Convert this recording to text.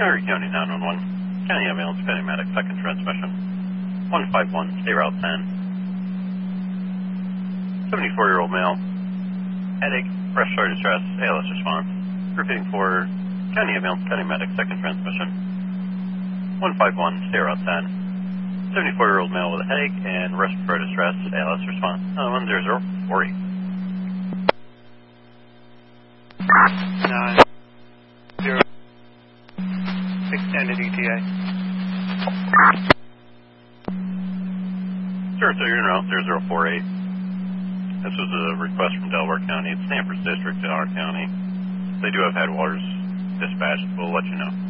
Erie County 911. County ambulance, paramedic, second transmission. 151, state route 10. 74-year-old male. Headache, respiratory distress, ALS response. Repeating for county ambulance, paramedic, second transmission. 151, state route 10. 74-year-old male with a headache and respiratory distress, ALS response. 10048. 9-0. Extended ETA. Sure, so you're in route 0048. This was a request from Delaware County. It's Stanford's district, Delaware County. They do have Headwaters dispatched. We'll let you know.